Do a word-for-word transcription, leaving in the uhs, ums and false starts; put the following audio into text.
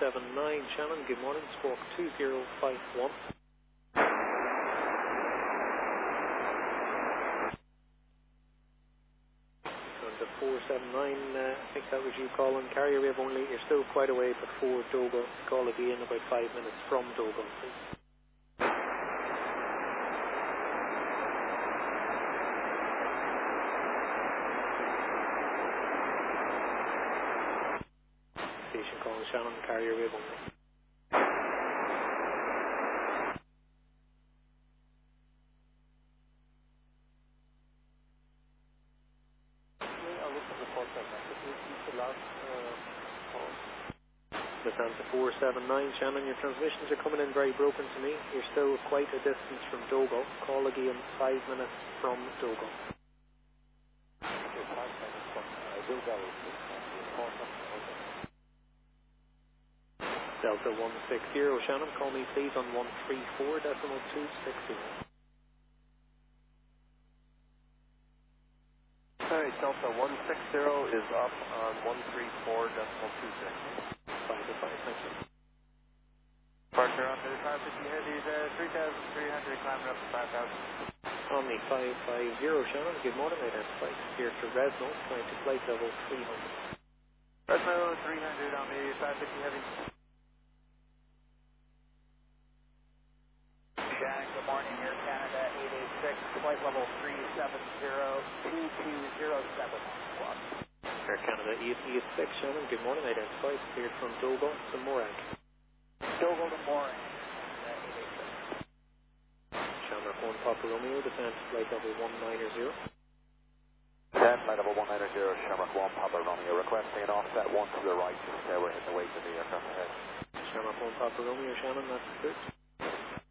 seven nine, Shannon, good morning, squawk two zero five one. And the four seven nine, uh, I think that was you calling, carrier wave only, you're still quite away before Dogo, call it in about five minutes from Dogo, please. Station calling Shannon, carrier wave only. Lufthansa four seven nine, Shannon, your transmissions are coming in very broken to me. You're still quite a distance from Dogo. Call again five minutes from Dogo. Delta one six zero, Shannon, call me please on one three four decimal two six zero. Alright, Delta one six zero is up on one three four decimal two six. five to five, thank you. Departure on the five fifty headies, uh, three thousand three hundred, climbing up to five thousand. Omni five five zero, Shannon, good morning, identified. Here to Resno, trying to flight level three hundred. Resno three hundred on the five fifty heavy. Jack, good morning, Air Canada eight eight six, flight level three seven zero, two two zero seven squawk. Air Canada eight eight six, Shannon, good morning, identified. Cleared from Dogo to Morag. Dogo to Morag, eight eight six. Shamrock one Papa Romeo, defense flight level one nine zero. ten, flight level one nine zero, Shamrock one Papa Romeo, requesting an offset one to the right, just uh, we're hitting the weight of the aircraft ahead. Shamrock one Papa Romeo, Shannon, that's good.